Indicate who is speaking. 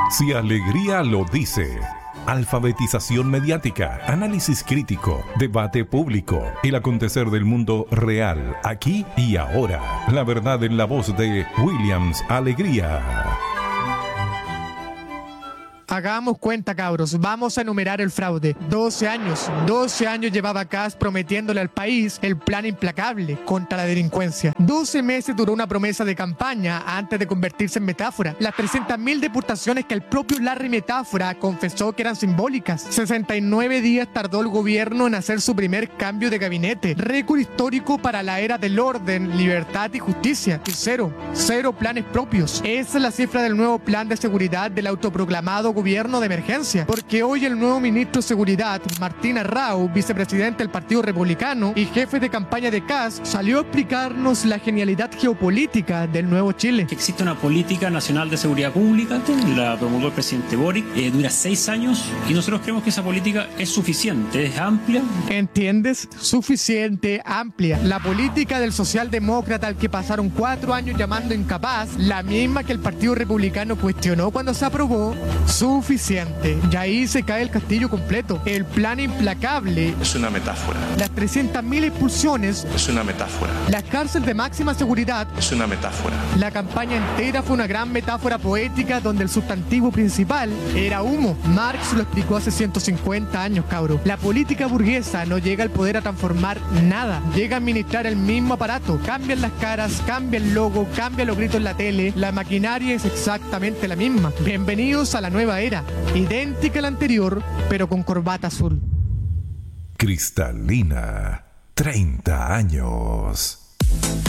Speaker 1: Si Alegría lo dice. Alfabetización mediática, análisis crítico, debate público, el acontecer del mundo real, aquí y ahora. La verdad en la voz de Williams Alegría.
Speaker 2: Hagamos cuenta, cabros, vamos a enumerar el fraude. 12 años llevaba Kast prometiéndole al país el plan implacable contra la delincuencia. 12 meses duró una promesa de campaña antes de convertirse en metáfora. Las 300.000 deportaciones que el propio Larry Metáfora confesó que eran simbólicas. 69 días tardó el gobierno en hacer su primer cambio de gabinete. Récord histórico para la era del orden, libertad y justicia. Y cero planes propios. Esa es la cifra del nuevo plan de seguridad del autoproclamado gobierno de emergencia, porque hoy el nuevo ministro de Seguridad, Martín Arrau, vicepresidente del Partido Republicano y jefe de campaña de Kast, salió a explicarnos la genialidad geopolítica del nuevo Chile.
Speaker 3: Existe una política nacional de seguridad pública, la promulgó el presidente Boric, dura 6 años y nosotros creemos que esa política es suficiente, es amplia.
Speaker 2: ¿Entiendes? Suficiente, amplia. La política del socialdemócrata al que pasaron 4 años llamando incapaz, la misma que el Partido Republicano cuestionó cuando se aprobó, suficiente. Y ahí se cae el castillo completo. El plan implacable
Speaker 4: es una metáfora.
Speaker 2: Las 300.000 expulsiones
Speaker 4: es una metáfora.
Speaker 2: La cárcel de máxima seguridad
Speaker 4: es una metáfora.
Speaker 2: La campaña entera fue una gran metáfora poética donde el sustantivo principal era humo. Marx lo explicó hace 150 años, cabro. La política burguesa no llega al poder a transformar nada. Llega a administrar el mismo aparato. Cambian las caras, cambia el logo, cambia los gritos en la tele. La maquinaria es exactamente la misma. Bienvenidos a la nueva era, idéntica a la anterior, pero con corbata azul.
Speaker 1: Cristalina, 30 años.